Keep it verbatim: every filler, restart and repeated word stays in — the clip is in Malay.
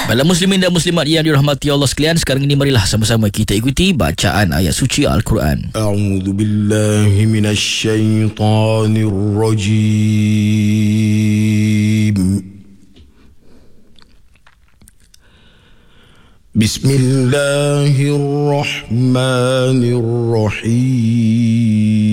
Baiklah muslimin dan muslimat yang dirahmati Allah sekalian, sekarang ini marilah sama-sama kita ikuti bacaan ayat suci Al-Quran. A'udzu billahi minasy syaithanir rajim. Bismillahirrahmanirrahim.